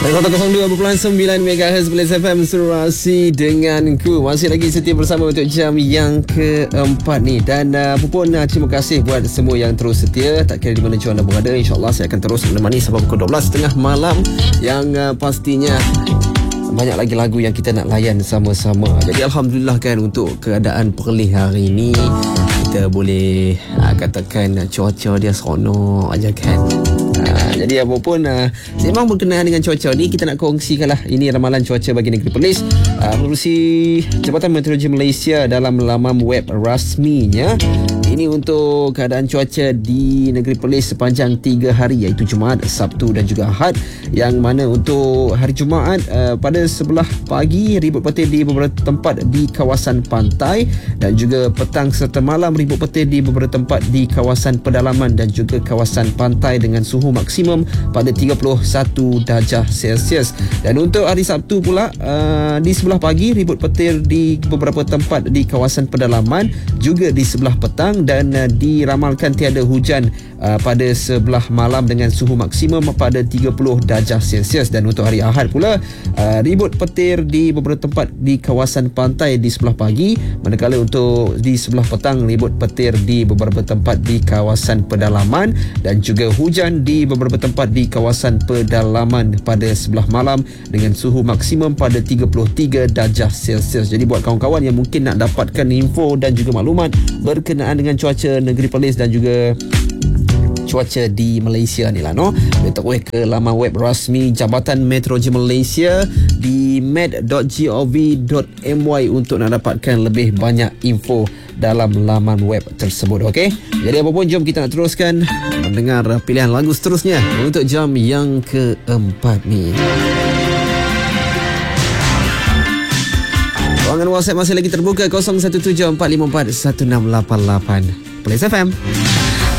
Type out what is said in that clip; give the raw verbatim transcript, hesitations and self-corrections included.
seratus dua perpuluhan sembilan megahertz Blaze F M Surasi denganku. Masih lagi setia bersama untuk jam yang keempat ni. Dan uh, pun uh, terima kasih buat semua yang terus setia. Tak kira di mana anda berada, InsyaAllah saya akan terus menemani sampai pukul dua belas tiga puluh malam. Yang uh, pastinya banyak lagi lagu yang kita nak layan sama-sama. Jadi Alhamdulillah kan, untuk keadaan perlih hari ini kita boleh uh, katakan uh, cuaca dia seronok aja kan. Uh, jadi apa pun uh, memang berkenaan dengan cuaca ni, kita nak kongsikan lah. Ini ramalan cuaca bagi negeri Perlis uh, melalui Jabatan Meteorologi Malaysia dalam laman web rasminya. Ini untuk keadaan cuaca di negeri Perlis sepanjang tiga hari, iaitu Jumaat, Sabtu dan juga Ahad. Yang mana untuk hari Jumaat uh, pada sebelah pagi ribut petir di beberapa tempat di kawasan pantai, dan juga petang serta malam ribut petir di beberapa tempat di kawasan pedalaman dan juga kawasan pantai dengan suhu maksimum pada tiga puluh satu darjah Celsius. Dan untuk hari Sabtu pula uh, di sebelah pagi ribut petir di beberapa tempat di kawasan pedalaman, juga di sebelah petang, dan uh, diramalkan tiada hujan uh, pada sebelah malam dengan suhu maksimum pada tiga puluh darjah Celsius. Dan untuk hari Ahad pula uh, ribut petir di beberapa tempat di kawasan pantai di sebelah pagi, manakala untuk di sebelah petang ribut petir di beberapa tempat di kawasan pedalaman, dan juga hujan di beberapa tempat di kawasan pedalaman pada sebelah malam dengan suhu maksimum pada tiga puluh tiga darjah Celsius. Jadi buat kawan-kawan yang mungkin nak dapatkan info dan juga maklumat berkenaan dengan cuaca negeri Perlis dan juga cuaca di Malaysia ni lah, no, boleh terus ke laman web rasmi Jabatan Meteorologi Malaysia di med dot gov dot my untuk nak dapatkan lebih banyak info dalam laman web tersebut. Okey, jadi apapun, jom kita nak teruskan mendengar pilihan lagu seterusnya untuk jam yang keempat ni. Ruangan WhatsApp masih lagi terbuka, kosong satu tujuh empat lima empat satu enam lapan lapan. Blaze F M.